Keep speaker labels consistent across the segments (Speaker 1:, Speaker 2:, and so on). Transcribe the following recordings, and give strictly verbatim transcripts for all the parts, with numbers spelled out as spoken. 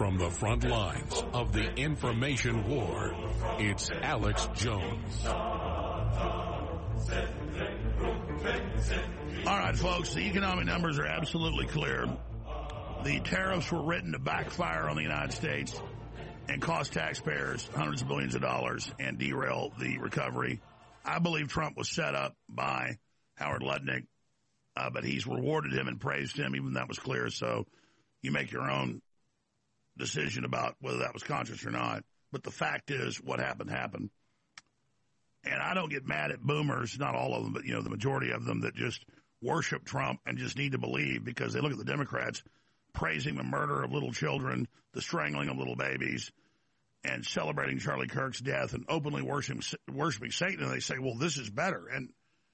Speaker 1: from the front lines of the information war, it's Alex Jones.
Speaker 2: All right, folks, the economic numbers are absolutely clear. The tariffs were written to backfire on the United States and cost taxpayers hundreds of billions of dollars and derail the recovery. I believe Trump was set up by Howard Lutnick, uh, but he's rewarded him and praised him, even though that was clear. So you make your own decision about whether that was conscious or not. But the fact is, what happened, happened. And I don't get mad at boomers, not all of them, but, you know, the majority of them that just worship Trump and just need to believe because they look at the Democrats praising the murder of little children, the strangling of little babies, and celebrating Charlie Kirk's death and openly worshiping, worshiping Satan. And they say, well, this is better. And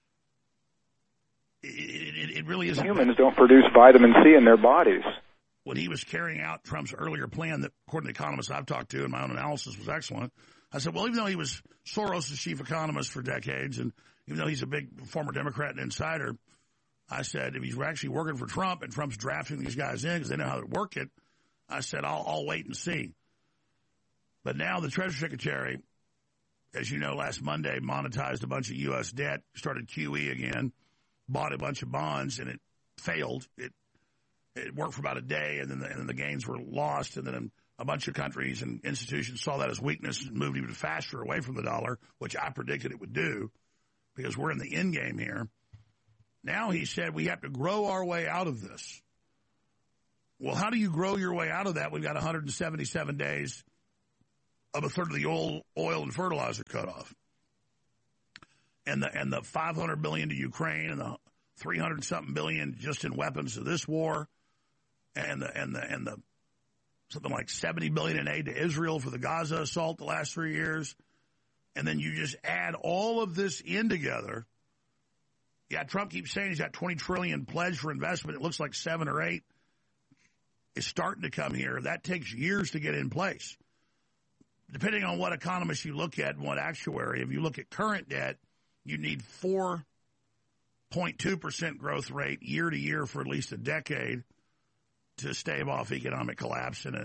Speaker 2: it, it, it really isn't.
Speaker 3: Humans don't produce vitamin C in their bodies.
Speaker 2: When he was carrying out Trump's earlier plan that, according to economists I've talked to, and my own analysis was excellent, I said, well, even though he was Soros' chief economist for decades, and even though he's a big former Democrat and insider, I said, if he's actually working for Trump and Trump's drafting these guys in because they know how to work it, I said, I'll, I'll wait and see. But now the Treasury Secretary, as you know, last Monday monetized a bunch of U S debt, started Q E again, bought a bunch of bonds, and it failed. It it worked for about a day, and then the, and then the gains were lost, and then a bunch of countries and institutions saw that as weakness and moved even faster away from the dollar, which I predicted it would do because we're in the end game here. Now he said we have to grow our way out of this. Well, how do you grow your way out of that? We've got one hundred seventy-seven days of a third of the oil, oil and fertilizer cutoff. And the, and the five hundred billion dollars to Ukraine and the three hundred something billion just in weapons to this war and the, and the, and the, something like seventy billion dollars in aid to Israel for the Gaza assault the last three years. And then you just add all of this in together. Yeah, Trump keeps saying he's got twenty trillion dollars pledged for investment. It looks like seven or eight is starting to come here. That takes years to get in place. Depending on what economist you look at and what actuary, if you look at current debt, you need four point two percent growth rate year to year for at least a decade to stave off economic collapse and a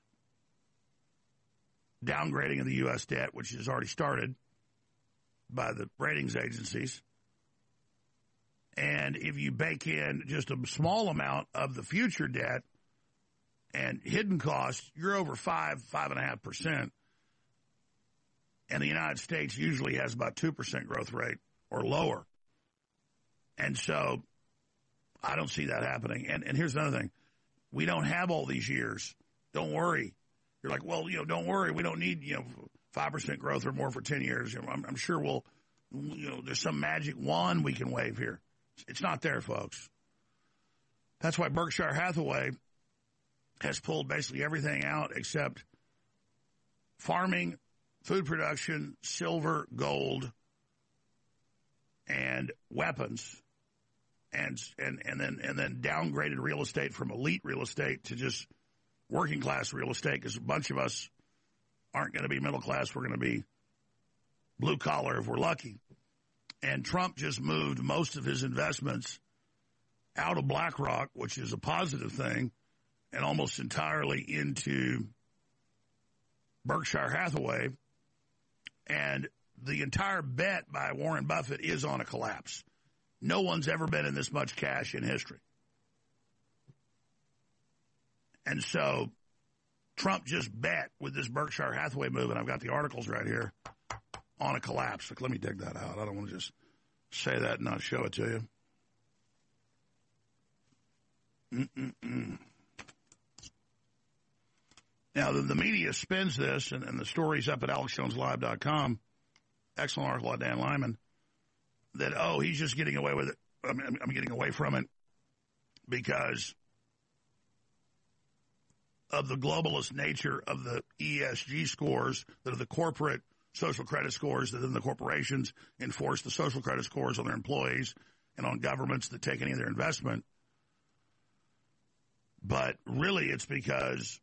Speaker 2: downgrading of the U S debt, which has already started by the ratings agencies. And if you bake in just a small amount of the future debt and hidden costs, you're over five, five and a half percent. And the United States usually has about two percent growth rate or lower. And so I don't see that happening. And, and here's another thing. We don't have all these years. Don't worry. You're like, well, you know, don't worry. We don't need, you know, five percent growth or more for ten years. You know, I'm, I'm sure we'll, you know, there's some magic wand we can wave here. It's not there, folks. That's why Berkshire Hathaway has pulled basically everything out except farming, food production, silver, gold, and weapons, and and and then and then downgraded real estate from elite real estate to just working class real estate, because a bunch of us aren't going to be middle class. We're going to be blue collar if we're lucky. And Trump just moved most of his investments out of BlackRock, which is a positive thing, and almost entirely into Berkshire Hathaway. And the entire bet by Warren Buffett is on a collapse. No one's ever been in this much cash in history. And so Trump just bet with this Berkshire Hathaway move, and I've got the articles right here, on a collapse. Like, let me dig that out. I don't want to just say that and not show it to you. Mm-mm-mm. Now, the, the media spins this, and, and the story's up at alex jones live dot com. Excellent article by Dan Lyman. That, oh, he's just getting away with it. I mean, I'm getting away from it because of the globalist nature of the E S G scores that are the corporate social credit scores, that then the corporations enforce the social credit scores on their employees and on governments that take any of their investment. But really it's because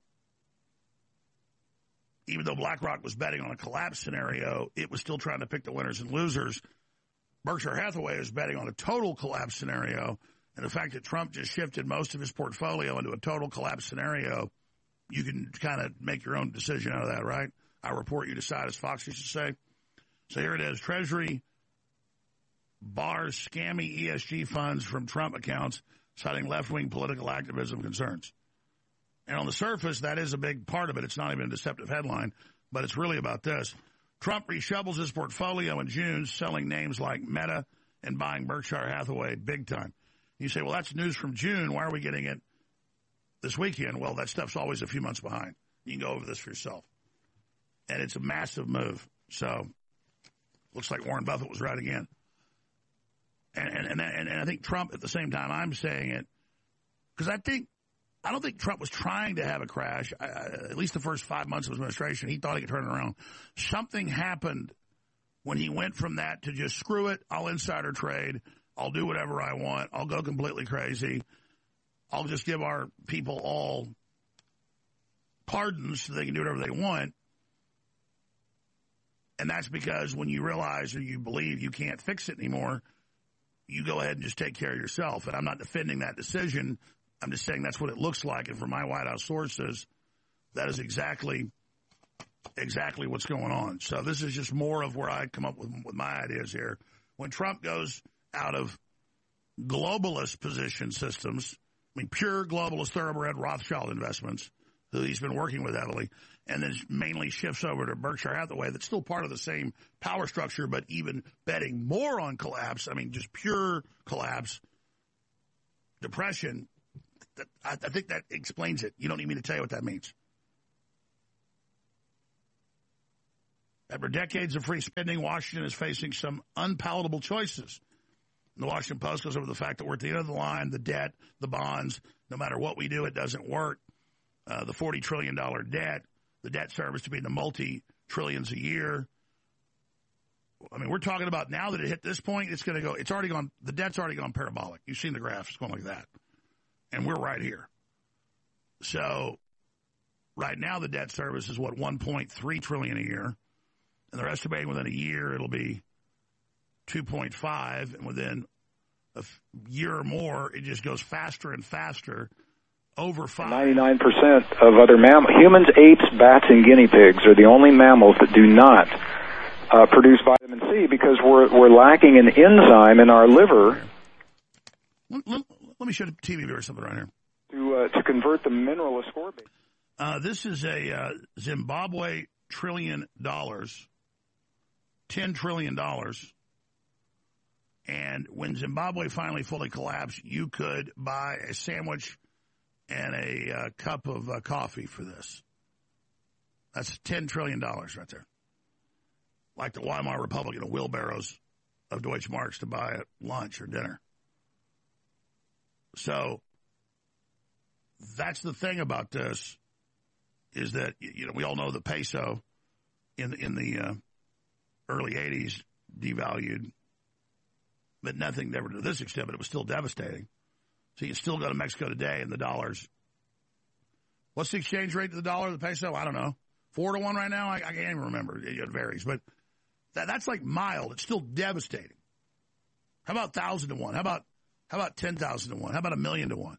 Speaker 2: even though BlackRock was betting on a collapse scenario, it was still trying to pick the winners and losers. Berkshire Hathaway is betting on a total collapse scenario, and the fact that Trump just shifted most of his portfolio into a total collapse scenario you can kind of make your own decision out of that, right? I report, you decide, as Fox used to say. So here it is. Treasury bars scammy E S G funds from Trump accounts, citing left-wing political activism concerns. And on the surface, that is a big part of it. It's not even a deceptive headline, but it's really about this. Trump reshovels his portfolio in June, selling names like Meta and buying Berkshire Hathaway big time. You say, well, that's news from June. Why are we getting it this weekend? Well, that stuff's always a few months behind. You can go over this for yourself. And it's a massive move. So, looks like Warren Buffett was right again. And and and, and I think Trump, at the same time I'm saying it, because I think, I don't think Trump was trying to have a crash. I, I, at least the first five months of his administration, he thought he could turn it around. Something happened when he went from that to just screw it, I'll insider trade, I'll do whatever I want, I'll go completely crazy, I'll just give our people all pardons so they can do whatever they want. And that's because when you realize or you believe you can't fix it anymore, you go ahead and just take care of yourself. And I'm not defending that decision. I'm just saying that's what it looks like. And from my White House sources, that is exactly exactly what's going on. So this is just more of where I come up with, with my ideas here. When Trump goes out of globalist position systems, I mean, pure globalist thoroughbred Rothschild investments, who he's been working with heavily, and then mainly shifts over to Berkshire Hathaway, that's still part of the same power structure, but even betting more on collapse, I mean, just pure collapse, depression, that, I, I think that explains it. You don't need me to tell you what that means. After decades of free spending, Washington is facing some unpalatable choices. And the Washington Post goes over the fact that we're at the end of the line, the debt, the bonds, no matter what we do, it doesn't work. Uh, the forty trillion dollars debt, the debt service to be in the multi-trillions a year. I mean, we're talking about now that it hit this point, it's going to go, it's already gone, the debt's already gone parabolic. You've seen the graphs, it's going like that. And we're right here. So right now the debt service is what, one point three trillion dollars a year. And they're estimating within a year it'll be two point five, and within a year or more, it just goes faster and faster. Over five.
Speaker 3: ninety-nine percent of other mammals, humans, apes, bats, and guinea pigs are the only mammals that do not uh, produce vitamin C because we're we're lacking an enzyme in our liver.
Speaker 2: Let, let, let me show the T V viewer something right here.
Speaker 3: To uh, to convert the mineral ascorbate.
Speaker 2: Uh, this is a uh, Zimbabwe trillion dollars, ten trillion dollars. And when Zimbabwe finally fully collapsed, you could buy a sandwich and a uh, cup of uh, coffee for this. That's ten trillion dollars right there. Like the Weimar Republic and the wheelbarrows of Deutschmarks to buy at lunch or dinner. So that's the thing about this, is that, you know, we all know the peso in, in the uh, early eighties devalued, but nothing never to this extent, but it was still devastating. So you can still go to Mexico today and the dollars. What's the exchange rate to the dollar, the peso? I don't know. Four to one right now? I, I can't even remember. It, it varies. But that, that's like mild. It's still devastating. How about thousand to one? How about how about ten thousand to one? How about a million to one?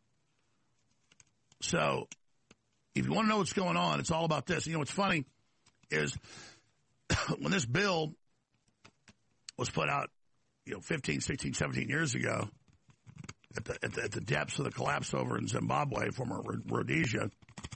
Speaker 2: So if you want to know what's going on, it's all about this. You know what's funny is when this bill was put out, you know, fifteen, sixteen, seventeen years ago, At the, at the at the depths of the collapse over in Zimbabwe, former Rhodesia,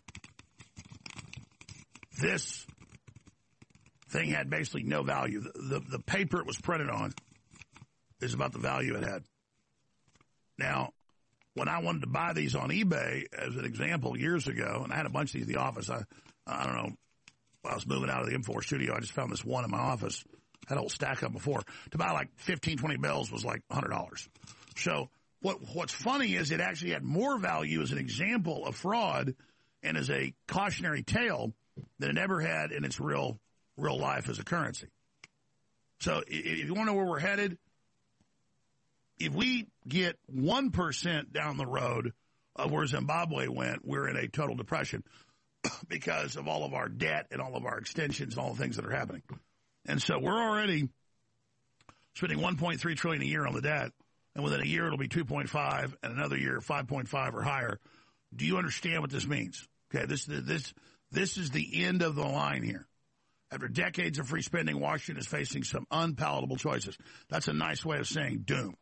Speaker 2: this thing had basically no value. The, the, the paper it was printed on is about the value it had. Now, when I wanted to buy these on eBay, as an example, years ago, and I had a bunch of these in the office, I, I don't know, when I was moving out of the M four studio, I just found this one in my office. I had a whole stack of them before. To buy like fifteen, twenty bills was like one hundred dollars. So What What's funny is it actually had more value as an example of fraud and as a cautionary tale than it ever had in its real real life as a currency. So if you want to know where we're headed, if we get one percent down the road of where Zimbabwe went, we're in a total depression because of all of our debt and all of our extensions and all the things that are happening. And so we're already spending one point three trillion dollars a year on the debt. And within a year, it'll be two point five, and another year, five point five or higher. Do you understand what this means? Okay, this this this is the end of the line here. After decades of free spending, Washington is facing some unpalatable choices. That's a nice way of saying doom.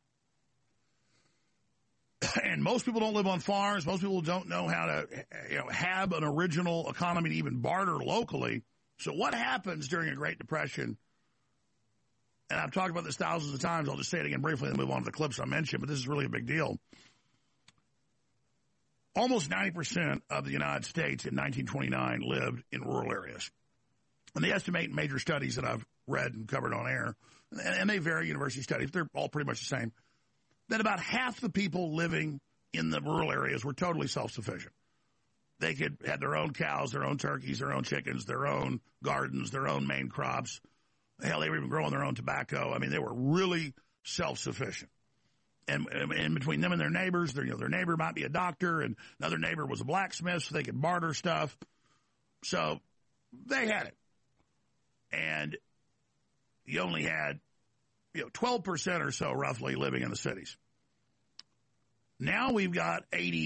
Speaker 2: And most people don't live on farms. Most people don't know how to, you know, have an original economy to even barter locally. So what happens during a Great Depression? And I've talked about this thousands of times. I'll just say it again briefly and move on to the clips I mentioned, but this is really a big deal. Almost ninety percent of the United States in nineteen twenty-nine lived in rural areas. And they estimate in major studies that I've read and covered on air, and they vary, university studies, they're all pretty much the same, that about half the people living in the rural areas were totally self-sufficient. They could have their own cows, their own turkeys, their own chickens, their own gardens, their own main crops. Hell, they were even growing their own tobacco. I mean, they were really self-sufficient. And, and in between them and their neighbors, their, you know, their neighbor might be a doctor, and another neighbor was a blacksmith, so they could barter stuff. So they had it. And you only had, you know, twelve percent or so roughly living in the cities. Now we've got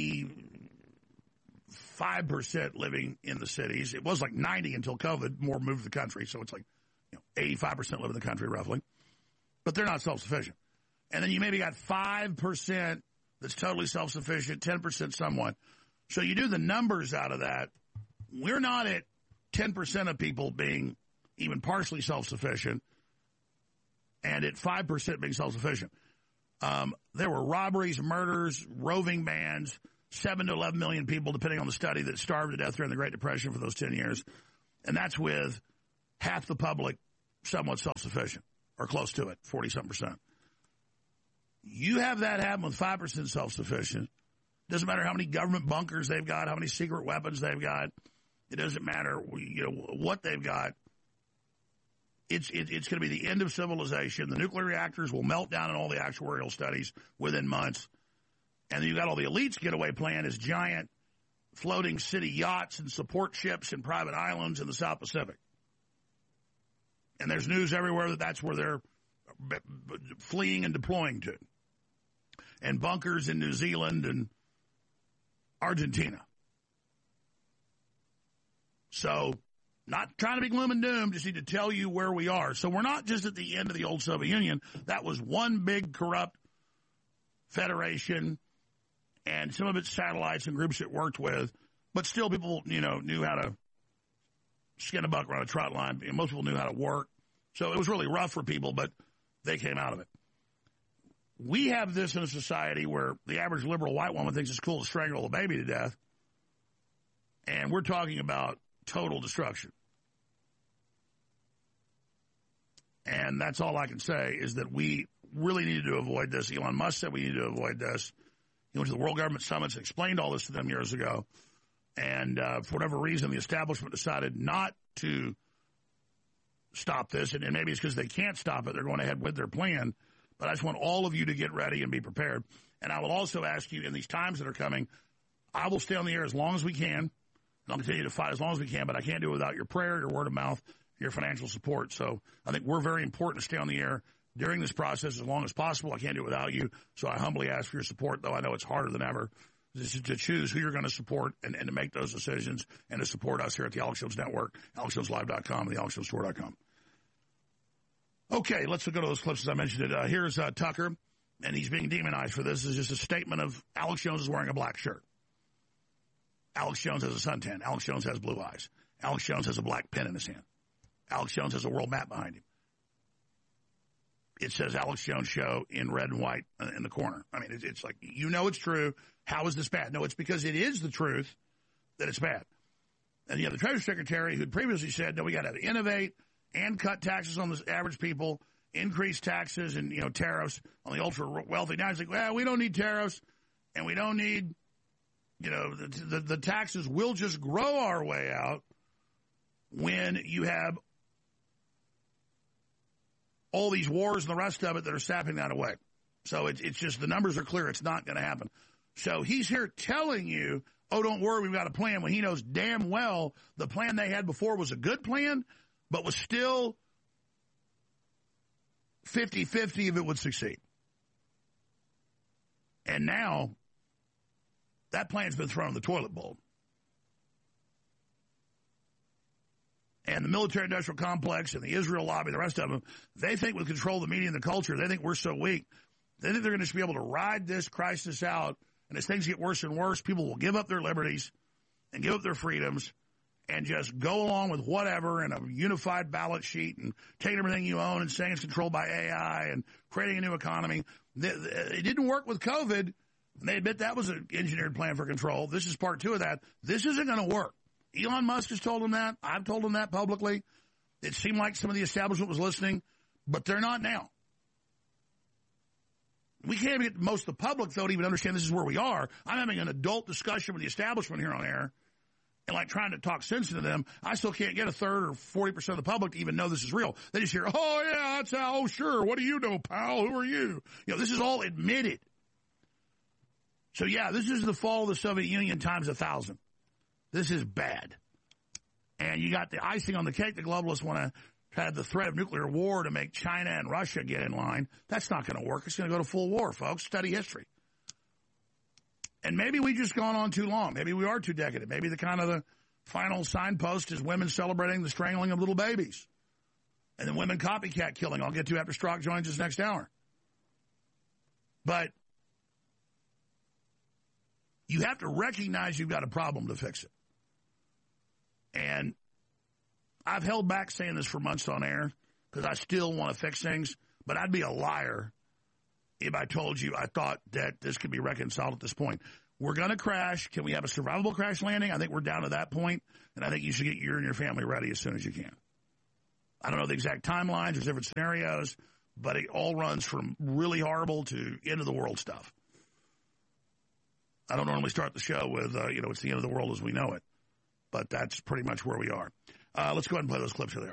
Speaker 2: eighty-five percent living in the cities. It was like ninety until COVID, more moved the country. So it's like, you know, eighty-five percent live in the country roughly. But they're not self-sufficient. And then you maybe got five percent that's totally self-sufficient, ten percent somewhat. So you do the numbers out of that. We're not at ten percent of people being even partially self-sufficient, and at five percent being self-sufficient. Um, there were robberies, murders, roving bands, seven to eleven million people, depending on the study, that starved to death during the Great Depression for those ten years. And that's with half the public somewhat self-sufficient, or close to it, forty-something percent. You have that happen with five percent self-sufficient. Doesn't matter how many government bunkers they've got, how many secret weapons they've got. It doesn't matter, you know, what they've got. It's it, it's going to be the end of civilization. The nuclear reactors will melt down in all the actuarial studies within months. And then you got all the elites' getaway plan is giant floating city yachts and support ships and private islands in the South Pacific. And there's news everywhere that that's where they're fleeing and deploying to. And bunkers in New Zealand and Argentina. So, not trying to be gloom and doom, just need to tell you where we are. So we're not just at the end of the old Soviet Union. That was one big corrupt federation and some of its satellites and groups it worked with. But still people, you know, knew how to skin a buck around a trot line. Most people knew how to work. So it was really rough for people, but they came out of it. We have this in a society where the average liberal white woman thinks it's cool to strangle a baby to death. And we're talking about total destruction. And that's all I can say is that we really needed to avoid this. Elon Musk said we needed to avoid this. He went to the World Government Summits and explained all this to them years ago. And uh, for whatever reason, the establishment decided not to stop this. And, and maybe it's because they can't stop it. They're going ahead with their plan. But I just want all of you to get ready and be prepared. And I will also ask you in these times that are coming, I will stay on the air as long as we can. And I'll continue to fight as long as we can. But I can't do it without your prayer, your word of mouth, your financial support. So I think we're very important to stay on the air during this process as long as possible. I can't do it without you. So I humbly ask for your support, though I know it's harder than ever to choose who you're going to support and, and to make those decisions and to support us here at the Alex Jones Network, alex jones live dot com and the alex jones store dot com. Okay, let's go to those clips as I mentioned it. Uh, here's uh, Tucker, and he's being demonized for this. This is just a statement of Alex Jones is wearing a black shirt. Alex Jones has a suntan. Alex Jones has blue eyes. Alex Jones has a black pen in his hand. Alex Jones has a world map behind him. It says Alex Jones Show in red and white in the corner. I mean, it's, it's like, you know it's true. How is this bad? No, it's because it is the truth that it's bad. And you have the Treasury Secretary who previously said, no, we got to innovate and cut taxes on the average people, increase taxes and, you know, tariffs on the ultra wealthy. Now it's like, well, we don't need tariffs and we don't need, you know, the, the, the taxes will just grow our way out when you have all these wars and the rest of it that are sapping that away. So it, it's just the numbers are clear. It's not going to happen. So he's here telling you, oh, don't worry, we've got a plan, when he knows damn well the plan they had before was a good plan, but was still fifty-fifty if it would succeed. And now that plan's been thrown in the toilet bowl. and the military-industrial complex and the Israel lobby, the rest of them, they think with control of the media and the culture, they think we're so weak. They think they're going to be able to ride this crisis out, and as things get worse and worse, people will give up their liberties and give up their freedoms and just go along with whatever in a unified balance sheet and taking everything you own and saying it's controlled by A I and creating a new economy. It didn't work with COVID. They admit that was an engineered plan for control. This is part two of that. This isn't going to work. Elon Musk has told them that. I've told them that publicly. It seemed like some of the establishment was listening, but they're not now. We can't even get most of the public, though, to even understand this is where we are. I'm having an adult discussion with the establishment here on air and, like, trying to talk sense into them. I still can't get a third or forty percent of the public to even know this is real. They just hear, oh, yeah, that's how, oh, sure, what do you know, pal? Who are you? You know, this is all admitted. So, yeah, this is the fall of the Soviet Union times a thousand. This is bad. And you got the icing on the cake. The globalists want to have the threat of nuclear war to make China and Russia get in line. That's not going to work. It's going to go to full war, folks. Study history. And maybe we just gone on too long. Maybe we are too decadent. Maybe the kind of the final signpost is women celebrating the strangling of little babies. And then women copycat killing. I'll get to after Strzok joins us next hour. But you have to recognize you've got a problem to fix it. And I've held back saying this for months on air because I still want to fix things, but I'd be a liar if I told you I thought that this could be reconciled at this point. We're going to crash. Can we have a survivable crash landing? I think we're down to that point, and I think you should get you and your family ready as soon as you can. I don't know the exact timelines. There's different scenarios, but it all runs from really horrible to end of the world stuff. I don't normally start the show with, uh, you know, it's the end of the world as we know it. But that's pretty much where we are. Uh, let's go ahead and play those clips here.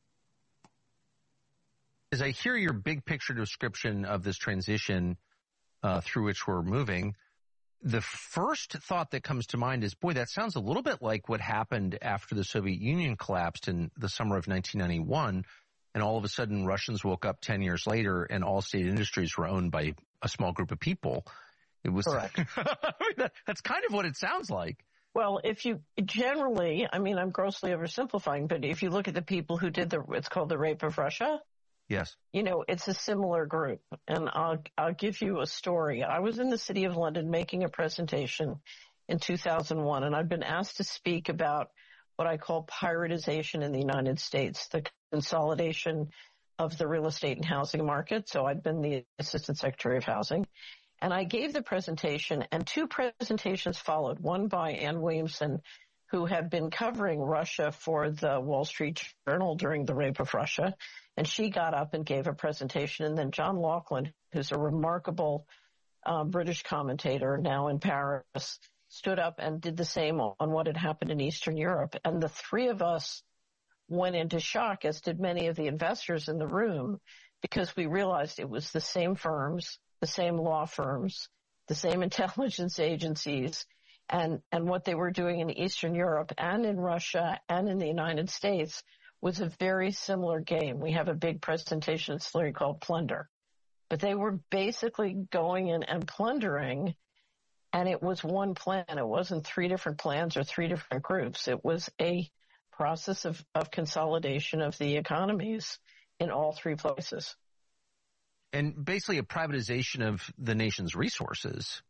Speaker 4: As I hear your big picture description of this transition uh, through which we're moving, the first thought that comes to mind is, boy, that sounds a little bit like what happened after the Soviet Union collapsed in the summer of nineteen ninety-one. And all of a sudden, Russians woke up ten years later and all state industries were owned by a small group of people. It was
Speaker 5: correct.
Speaker 4: I mean, that, that's kind of what it sounds like.
Speaker 5: Well, if you generally, I mean, I'm grossly oversimplifying, but if you look at the people who did the, it's called the rape of Russia.
Speaker 4: Yes.
Speaker 5: You know, it's a similar group. And I'll, I'll give you a story. I was in the city of London making a presentation in two thousand one, and I've been asked to speak about what I call privatization in the United States, the consolidation of the real estate and housing market. So I'd been the Assistant Secretary of Housing. And I gave the presentation, and two presentations followed, one by Ann Williamson, who had been covering Russia for the Wall Street Journal during the rape of Russia. And she got up and gave a presentation. And then John Laughlin, who's a remarkable uh, British commentator now in Paris, stood up and did the same on what had happened in Eastern Europe. And the three of us went into shock, as did many of the investors in the room, because we realized it was the same firms, the same law firms, the same intelligence agencies, and, and what they were doing in Eastern Europe and in Russia and in the United States was a very similar game. We have a big presentation at Slurry called Plunder. But they were basically going in and plundering, and it was one plan. It wasn't three different plans or three different groups. It was a process of, of consolidation of the economies in all three places.
Speaker 4: And basically a privatization of the nation's resources.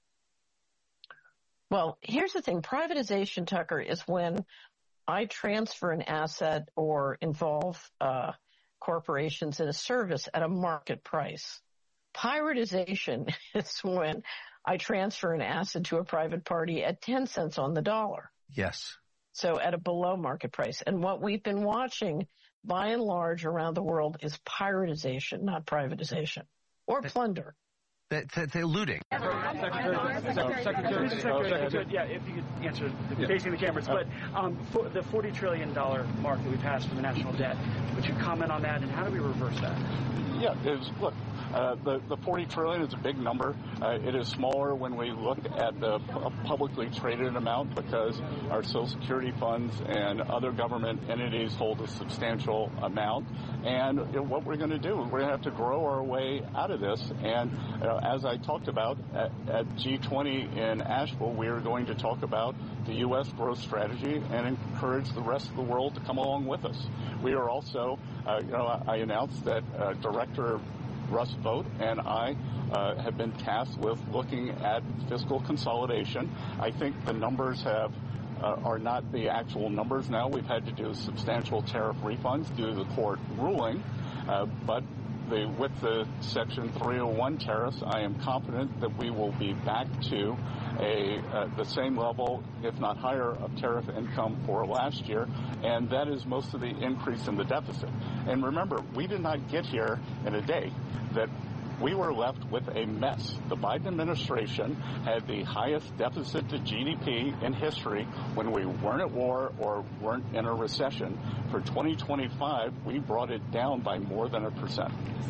Speaker 5: Well, here's the thing. Privatization, Tucker, is when I transfer an asset or involve uh, corporations in a service at a market price. Privatization is when I transfer an asset to a private party at ten cents on the dollar.
Speaker 4: Yes.
Speaker 5: So at a below market price. And what we've been watching by and large around the world is privatization, not privatization, or that, plunder.
Speaker 4: That, that they're looting.
Speaker 6: Secretary, Secretary, Secretary, Secretary, yeah, if you could answer the, yeah. facing the cameras. But um, for the forty trillion dollars mark that we passed for the national debt, would you comment on that, and how do we reverse that?
Speaker 7: Yeah, it was, look, Uh, the, the forty trillion dollars is a big number. Uh, it is smaller when we look at the publicly traded amount because our Social Security funds and other government entities hold a substantial amount. And you know, what we're going to do, we're going to have to grow our way out of this. And uh, as I talked about at, at G twenty in Asheville, we are going to talk about the U S growth strategy and encourage the rest of the world to come along with us. We are also, uh, you know, I announced that uh, Director Russ Vought and I uh, have been tasked with looking at fiscal consolidation. I think the numbers have uh, are not the actual numbers now. We've had to do substantial tariff refunds due to the court ruling, uh, but the, with the Section three oh one tariffs, I am confident that we will be back to a uh, the same level, if not higher, of tariff income for last year, and that is most of the increase in the deficit. And remember, we did not get here in a day. That we were left with a mess. The Biden administration had the highest deficit to G D P in history when we weren't at war or weren't in a recession. For twenty twenty-five, we brought it down by more than a percent.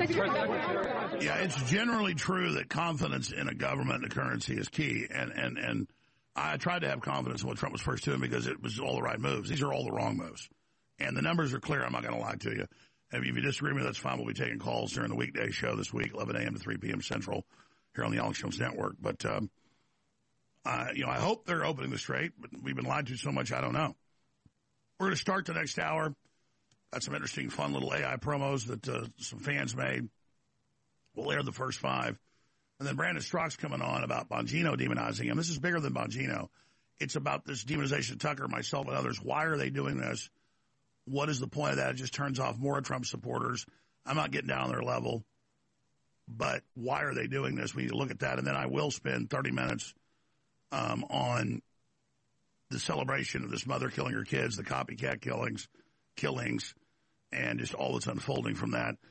Speaker 2: Yeah, it's generally true that confidence in a government and a currency is key. And, and, and I tried to have confidence in what Trump was first doing because it was all the right moves. These are all the wrong moves. And the numbers are clear. I'm not going to lie to you. If you disagree with me, that's fine. We'll be taking calls during the weekday show this week, eleven a.m. to three p.m. Central, here on the Alex Jones Network. But, um, uh, you know, I hope they're opening the straight, but we've been lied to so much, I don't know. We're going to start the next hour. Got some interesting, fun little A I promos that uh, some fans made. We'll air the first five. And then Brandon Strzok's coming on about Bongino demonizing him. This is bigger than Bongino. It's about this demonization of Tucker, myself, and others. Why are they doing this? What is the point of that? It just turns off more Trump supporters. I'm not getting down on their level. But why are they doing this? We need to look at that. And then I will spend thirty minutes um, on the celebration of this mother killing her kids, the copycat killings, killings, and just all that's unfolding from that.